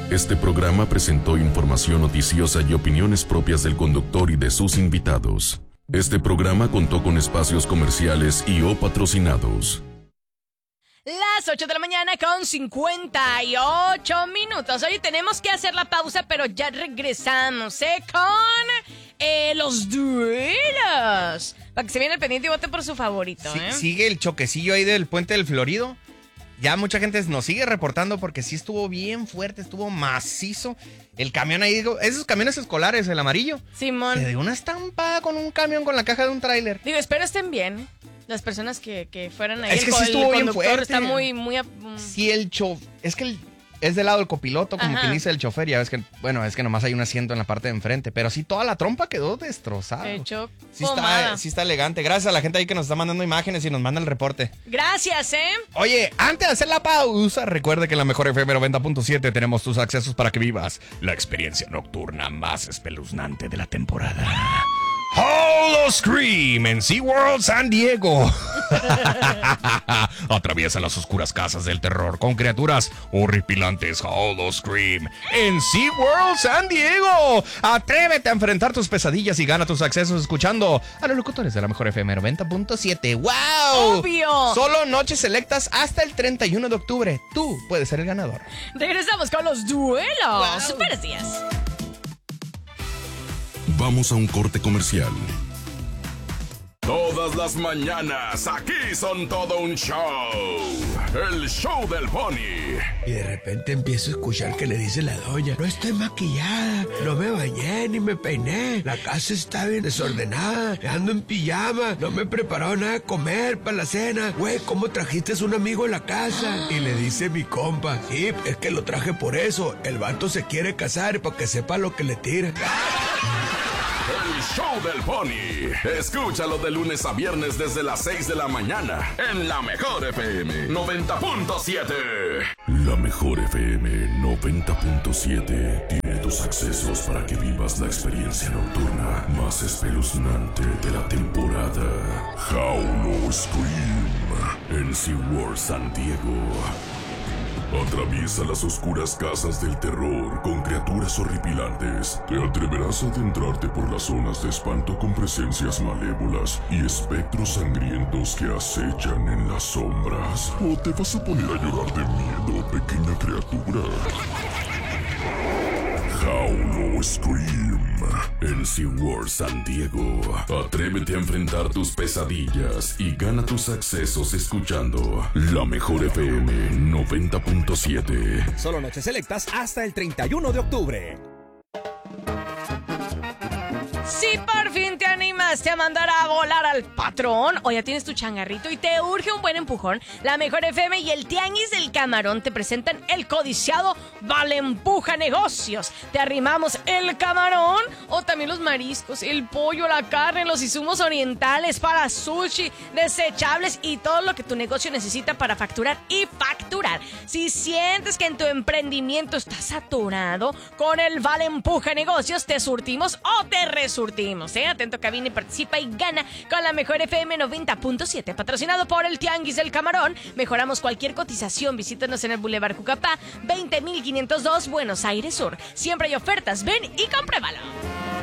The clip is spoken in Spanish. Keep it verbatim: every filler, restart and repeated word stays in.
Este programa presentó información noticiosa y opiniones propias del conductor y de sus invitados. Este programa contó con espacios comerciales y o patrocinados. Las ocho de la mañana con cincuenta y ocho minutos. Hoy tenemos que hacer la pausa, pero ya regresamos, ¿eh? Con eh, los duelos. Para que se viene al pendiente y vote por su favorito, Sí, ¿eh? sigue el choquecillo ahí del Puente del Florido. Ya mucha gente nos sigue reportando porque sí estuvo bien fuerte, estuvo macizo. El camión ahí, digo, esos camiones escolares, el amarillo. Simón. Se dio una estampada con un camión con la caja de un tráiler. Digo, espero estén bien las personas que, que fueran ahí. Es que el, sí estuvo el bien conductor fuerte. está muy, muy... Um... Sí, el chofer... Es que el... es del lado del copiloto, como Ajá. quien dice el chofer. Ya ves que, bueno, es que nomás hay un asiento en la parte de enfrente. Pero sí, toda la trompa quedó destrozada. Hecho Sí pomada. está, sí está elegante. Gracias a la gente ahí que nos está mandando imágenes y nos manda el reporte. Gracias, ¿eh? Oye, antes de hacer la pausa, recuerde que en la mejor F M noventa punto siete tenemos tus accesos para que vivas la experiencia nocturna más espeluznante de la temporada. Holo Scream en SeaWorld San Diego. Atraviesa las oscuras casas del terror con criaturas horripilantes. Holo Scream en SeaWorld San Diego. Atrévete a enfrentar tus pesadillas y gana tus accesos escuchando a los locutores de la mejor F M noventa punto siete. ¡Wow! ¡Obvio! Solo noches selectas hasta el treinta y uno de octubre. Tú puedes ser el ganador. Regresamos con los duelos. Wow. Super días. Vamos a un corte comercial. Todas las mañanas, aquí son todo un show. El show del Pony. Y de repente empiezo a escuchar que le dice la doña: no estoy maquillada, no me bañé ni me peiné, la casa está bien desordenada, ando en pijama, no me he preparado nada de comer para la cena. Güey, ¿cómo trajiste a un amigo a la casa? Y le dice mi compa: sí, es que lo traje por eso, el vato se quiere casar para que sepa lo que le tira. El show del Pony. Escúchalo de lunes a viernes desde las seis de la mañana en la mejor F M noventa punto siete. La mejor F M noventa punto siete tiene tus accesos para que vivas la experiencia nocturna más espeluznante de la temporada. Howlo Scream en SeaWorld San Diego. Atraviesa las oscuras casas del terror con criaturas horripilantes. Te atreverás a adentrarte por las zonas de espanto con presencias malévolas y espectros sangrientos que acechan en las sombras. ¿O te vas a poner a llorar de miedo, pequeña criatura? Howlo Scream en SeaWorld San Diego. Atrévete a enfrentar tus pesadillas y gana tus accesos escuchando la mejor F M noventa punto siete. Solo noches selectas hasta el treinta y uno de octubre. Si por fin te animaste a mandar a volar al patrón o ya tienes tu changarrito y te urge un buen empujón, la mejor F M y el Tianguis del Camarón te presentan el codiciado Vale Empuja Negocios. Te arrimamos el camarón o también los mariscos, el pollo, la carne, los insumos orientales para sushi, desechables y todo lo que tu negocio necesita para facturar y facturar. Si sientes que en tu emprendimiento está saturado, con el Vale Empuja Negocios te surtimos o te resurtimos, ¿eh? Atento, cabina y participa y gana con la mejor F M noventa punto siete. Patrocinado por el Tianguis del Camarón. Mejoramos cualquier cotización. Visítanos en el Boulevard Cucapá, veinte mil quinientos dos, Buenos Aires Sur. Siempre hay ofertas. Ven y compruébalo.